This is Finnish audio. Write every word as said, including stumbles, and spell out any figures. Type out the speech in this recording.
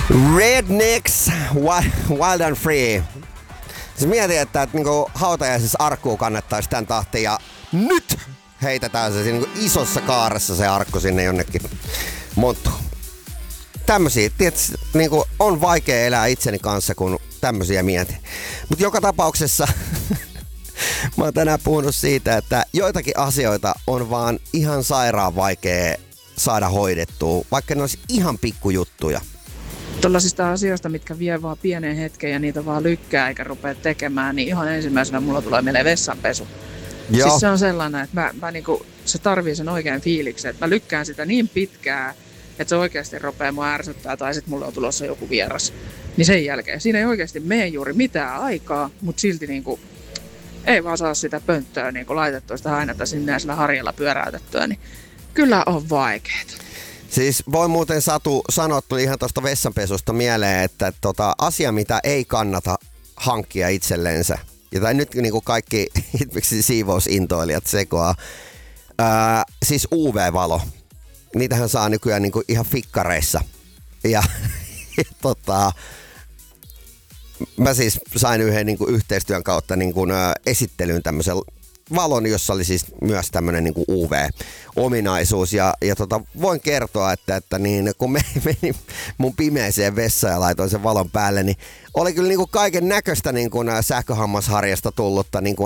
Rednecks, Wild and Free. Siis mietin, että, että niinku hautajaisessa arkkuu kannattaisi tän tahtiin ja nyt heitetään se niinku isossa kaaressa se arkku sinne jonnekin monttuun. Tämmösiä, tietysti niinku on vaikea elää itseni kanssa, kun tämmösiä mietin. Mut joka tapauksessa mä oon tänään puhunut siitä, että joitakin asioita on vaan ihan sairaan vaikea saada hoidettua, vaikka ne olisi ihan pikkujuttuja. Tuollaisista asioista, mitkä vie vaan pienen hetken ja niitä vaan lykkää eikä rupea tekemään, niin ihan ensimmäisenä mulla tulee mieleen vessanpesu. Joo. Siis se on sellainen, että mä, mä niinku, se tarvii sen oikean fiiliksen, että mä lykkään sitä niin pitkään, että se oikeasti rupeaa mua ärsyttää tai sitten mulla on tulossa joku vieras. Niin sen jälkeen, siinä ei oikeasti mene juuri mitään aikaa, mutta silti niinku, ei vaan saa sitä pönttöä niinku laitettua sitä ainetta sinne ja sillä harjalla pyöräytettyä, niin kyllä on vaikeet. Siis voi muuten Satu sanoa, tuli ihan tuosta vessanpesusta mieleen, että tota, asia mitä ei kannata hankkia itsellensä, ja tai nyt niin kuin kaikki siivousintoilijat sekoaa, ää, siis U V-valo. Niitähän saa nykyään niin kuin ihan fikkareissa. Ja, ja tota, mä siis sain yhden niin kuin yhteistyön kautta niin kuin, ä, esittelyyn tämmöisen valon, jossa oli siis myös tämmönen niinku U V-ominaisuus ja, ja tota, voin kertoa, että, että niin, kun menin mun pimeeseen vessaan ja laitoin sen valon päälle, niin oli kyllä niinku kaiken näköistä niinku sähköhammasharjasta tullutta niinku